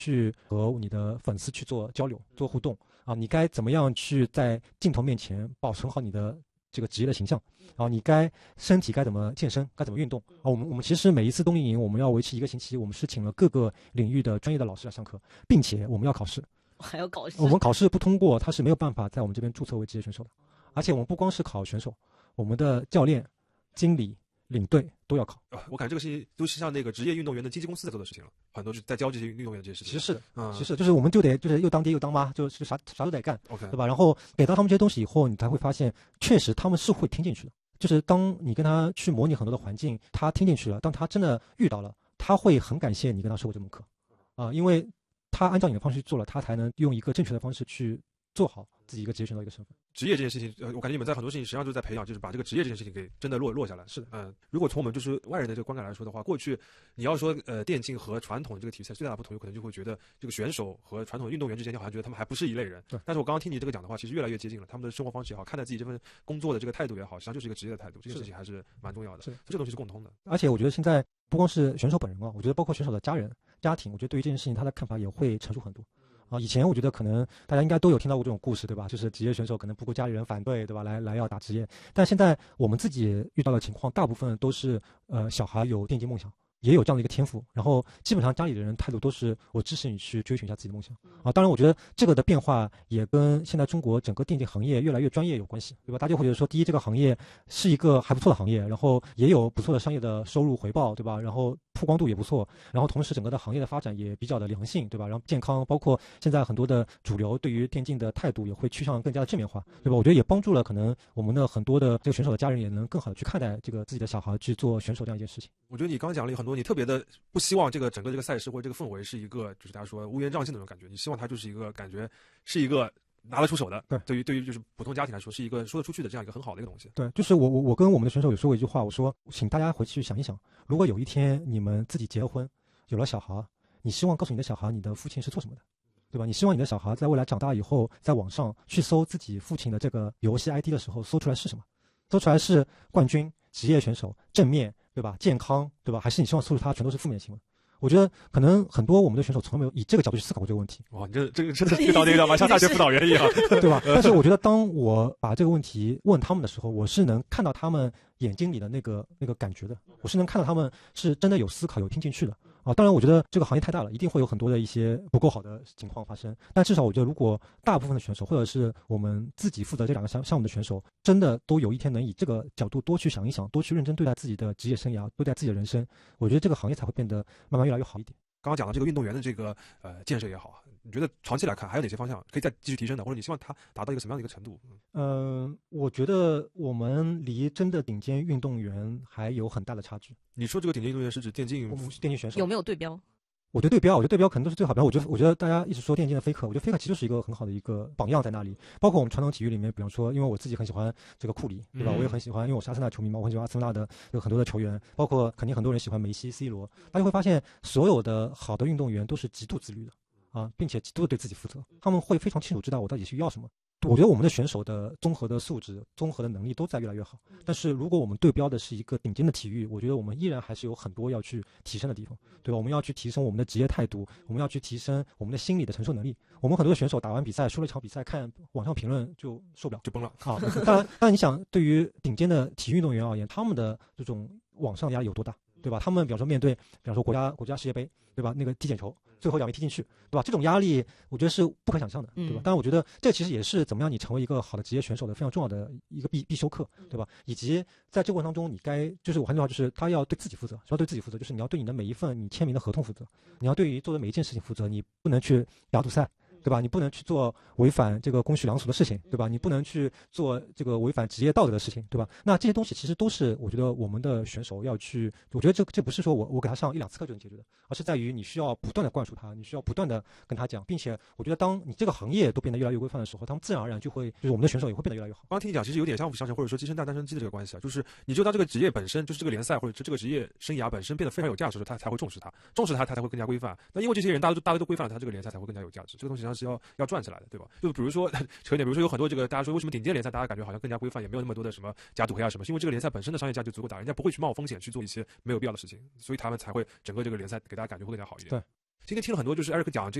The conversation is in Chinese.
去和你的粉丝去做交流、做互动啊？你该怎么样去在镜头面前保存好你的这个职业的形象啊？你身体该怎么健身，该怎么运动啊？我们其实每一次冬令营我们要为期1个星期，我们是请了各个领域的专业的老师来上课，并且我们要考试。 还要考试？ 我们考试不通过，他是没有办法在我们这边注册为职业选手的。而且我们不光是考选手，我们的教练、经理、领队都要考。 我感觉这个事情都是像那个职业运动员的经纪公司在做的事情了，很多是在教这些运动员这些事情。 其实是的，其实就是我们就得就是又当爹又当妈，就啥都得干， OK， 对吧？然后给到他们这些东西以后，你才会发现，确实他们是会听进去的。就是当你跟他去模拟很多的环境，他听进去了，当他真的遇到了，他会很感谢你跟他授过这门课，因为他按照你的方式去做了，他才能用一个正确的方式去做好自己一个职业选手的一个身份。 职业这件事情，我感觉你们在很多事情实际上就是在培养，就是把这个职业这件事情给真的落下来。 是的， 如果从我们就是外人的这个观感来说的话，过去你要说电竞和传统的这个体育赛最大的不同，有可能就会觉得这个选手和传统的运动员之间，你好像觉得他们还不是一类人。 对。 但是我刚刚听你这个讲的话，其实越来越接近了，他们的生活方式也好，看待自己这份工作的这个态度也好，实际上就是一个职业的态度，这件事情还是蛮重要的。 是， 这个东西是共通的。 而且我觉得现在不光是选手本人啊，我觉得包括选手的家庭，我觉得对于这件事情他的看法也会成熟很多。以前我觉得可能大家应该都有听到过这种故事，对吧？就是职业选手可能不顾家里人反对，对吧？来要打职业。但现在我们自己遇到的情况，大部分都是小孩有电竞梦想，也有这样的一个天赋，然后基本上家里的人态度都是我支持你去追寻一下自己的梦想当然我觉得这个的变化也跟现在中国整个电竞行业越来越专业有关系，对吧？大家会觉得说，第一，这个行业是一个还不错的行业，然后也有不错的商业的收入回报，对吧？然后曝光度也不错，然后同时整个的行业的发展也比较的良性，对吧？然后健康，包括现在很多的主流对于电竞的态度也会趋向更加的正面化，对吧？我觉得也帮助了可能我们的很多的这个选手的家人也能更好的去看待这个自己的小孩去做选手这样一件事情。 我觉得你刚刚讲了很多，你特别的不希望这个整个这个赛事或者这个氛围是一个就是大家说乌烟瘴气的那种感觉，你希望它就是一个感觉是一个拿得出手的，对于就是普通家庭来说是一个说得出去的这样一个很好的一个东西。 对，就是我跟我们的选手有说过一句话，我说请大家回去想一想，如果有一天你们自己结了婚，有了小孩，你希望告诉你的小孩你的父亲是做什么的，对吧？你希望你的小孩在未来长大以后，在网上去搜自己父亲的这个游戏 ID 的时候，搜出来是什么？搜出来是冠军、职业选手、正面，对吧？健康，对吧？还是你希望搜出他全都是负面新闻？我觉得可能很多我们的选手从来没有以这个角度去思考过这个问题。 哇，你这个真的是遇到那个像大学辅导员一样， 对吧？但是我觉得当我把这个问题问他们的时候，我是能看到他们眼睛里的那个感觉的，我是能看到他们是真的有思考、有听进去的。当然我觉得这个行业太大了，一定会有很多的一些不够好的情况发生，但至少我觉得如果大部分的选手或者是我们自己负责这两个项目的选手真的都有一天能以这个角度多去想一想，多去认真对待自己的职业生涯，对待自己的人生，我觉得这个行业才会变得慢慢越来越好一点。 刚刚讲到这个运动员的这个建设也好，你觉得长期来看还有哪些方向可以再继续提升的，或者你希望它达到一个什么样的一个程度？ 我觉得我们离真的顶尖运动员还有很大的差距。 你说这个顶尖运动员是指电竞选手？ 有没有对标？ 我觉得对标可能都是最好的。我觉得大家一直说电竞的Faker，我觉得Faker其实就是一个很好的一个榜样在那里。包括我们传统体育里面，比方说，因为我自己很喜欢这个库里，对吧？我也很喜欢，因为我是阿森纳球迷嘛，我很喜欢阿森纳的有很多的球员，包括肯定很多人喜欢梅西、C 罗。大家会发现，所有的好的运动员都是极度自律的并且极度对自己负责，他们会非常清楚知道我到底是要什么。我觉得我们的选手的综合的素质、综合的能力都在越来越好，但是如果我们对标的是一个顶尖的体育，我觉得我们依然还是有很多要去提升的地方，对吧？我们要去提升我们的职业态度，我们要去提升我们的心理的承受能力。我们很多的选手打完比赛输了一场比赛，看网上评论就受不了， 就崩了当然你想，对于顶尖的体育运动员而言，他们的这种网上压力有多大，对吧？他们比方说面对，比方说国家世界杯，对吧？那个踢毽球最后一脚没踢进去，对吧？这种压力我觉得是不可想象的，对吧？当然我觉得这其实也是怎么样你成为一个好的职业选手的非常重要的一个必修课，对吧？以及在这个过程当中，你就是我还是那句话，就是他要对自己负责，要对自己负责，就是你要对你的每一份你签名的合同负责，你要对于做的每一件事情负责，你不能去打赌赛，对吧？你不能去做违反这个公序良俗的事情，对吧？你不能去做这个违反职业道德的事情，对吧？那这些东西其实都是我觉得我们的选手要去，我觉得这不是说我给他上1-2次课就能解决的，而是在于你需要不断的灌输他，你需要不断的跟他讲，并且我觉得当你这个行业都变得越来越规范的时候，他们自然而然就是我们的选手也会变得越来越好。 刚刚听你讲，其实有点相辅相成，或者说鸡生蛋蛋生鸡的这个关系啊，就是你就当这个职业本身，就是这个联赛或者这个职业生涯本身变得非常有价值的时候，他才会重视它，他才会更加规范。那因为这些人大家都规范了，他这个联赛才会更加有价值。这个东西实际上是要转起来的，对吧？就比如说扯一点，比如说有很多这个大家说为什么顶尖联赛大家感觉好像更加规范，也没有那么多的什么假赌黑啊什么，是因为这个联赛本身的商业价值足够大，人家不会去冒风险去做一些没有必要的事情，所以他们才会整个这个联赛给大家感觉会更加好一点。 对。 今天听了很多，就是艾瑞克讲